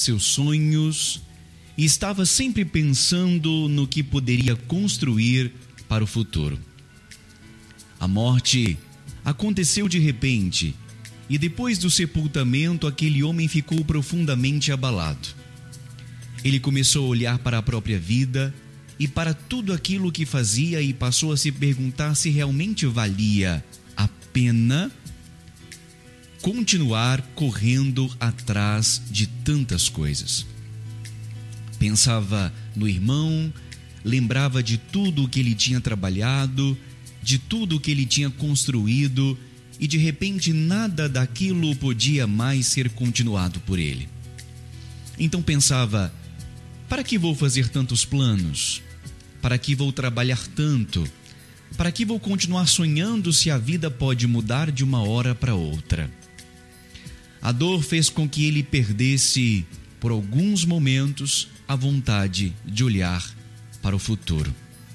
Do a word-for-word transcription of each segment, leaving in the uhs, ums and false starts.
seus sonhos e estava sempre pensando no que poderia construir para o futuro. A morte aconteceu de repente e depois do sepultamento aquele homem ficou profundamente abalado. Ele começou a olhar para a própria vida e para tudo aquilo que fazia e passou a se perguntar se realmente valia a pena continuar correndo atrás de tantas coisas. Pensava no irmão, lembrava de tudo o que ele tinha trabalhado, de tudo o que ele tinha construído, e de repente nada daquilo podia mais ser continuado por ele. Então pensava: para que vou fazer tantos planos? Para que vou trabalhar tanto? Para que vou continuar sonhando se a vida pode mudar de uma hora para outra? A dor fez com que ele perdesse, por alguns momentos, a vontade de olhar para o futuro.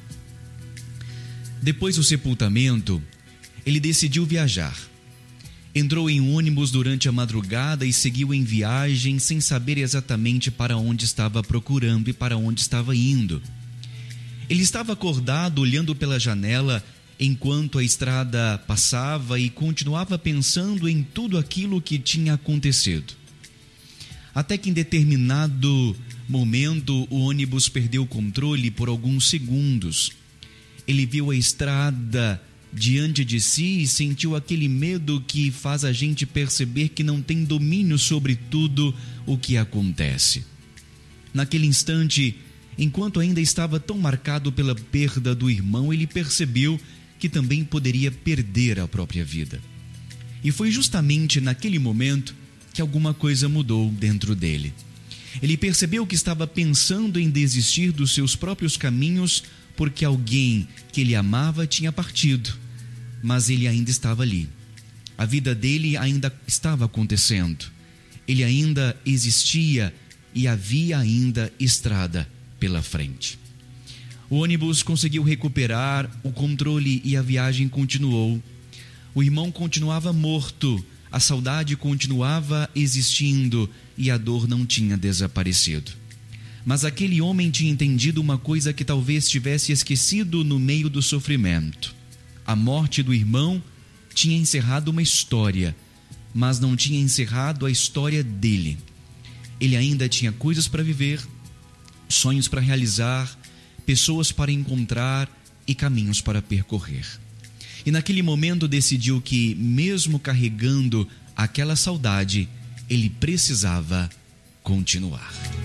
Depois do sepultamento, ele decidiu viajar. Entrou em um ônibus durante a madrugada e seguiu em viagem sem saber exatamente para onde estava procurando e para onde estava indo. Ele estava acordado olhando pela janela enquanto a estrada passava e continuava pensando em tudo aquilo que tinha acontecido. Até que em determinado momento o ônibus perdeu o controle por alguns segundos. Ele viu a estrada diante de si e sentiu aquele medo que faz a gente perceber que não tem domínio sobre tudo o que acontece. Naquele instante, enquanto ainda estava tão marcado pela perda do irmão, ele percebeu que também poderia perder a própria vida. E foi justamente naquele momento que alguma coisa mudou dentro dele. Ele percebeu que estava pensando em desistir dos seus próprios caminhos porque alguém que ele amava tinha partido, mas ele ainda estava ali. A vida dele ainda estava acontecendo. Ele ainda existia e havia ainda estrada pela frente. O ônibus conseguiu recuperar o controle e a viagem continuou. O irmão continuava morto, a saudade continuava existindo e a dor não tinha desaparecido. Mas aquele homem tinha entendido uma coisa que talvez tivesse esquecido no meio do sofrimento. A morte do irmão tinha encerrado uma história, mas não tinha encerrado a história dele. Ele ainda tinha coisas para viver, sonhos para realizar, pessoas para encontrar e caminhos para percorrer. E naquele momento decidiu que, mesmo carregando aquela saudade, ele precisava continuar.